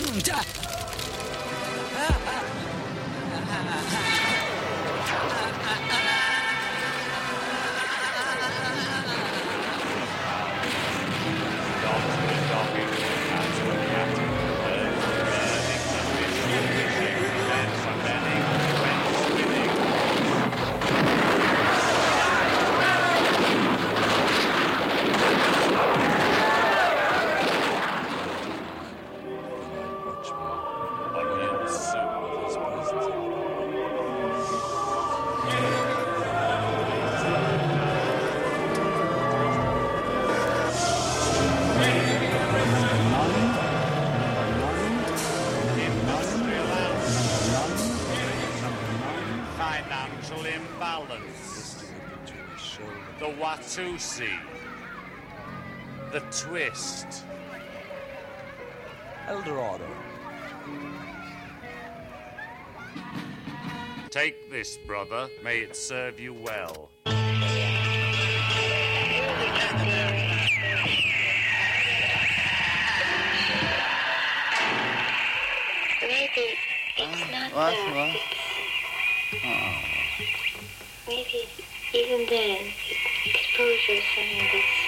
Financial imbalance. The Watusi. The twist. Eldorado. Take this, brother. May it serve you well. Maybe it's not that. Maybe even then, exposure is something that's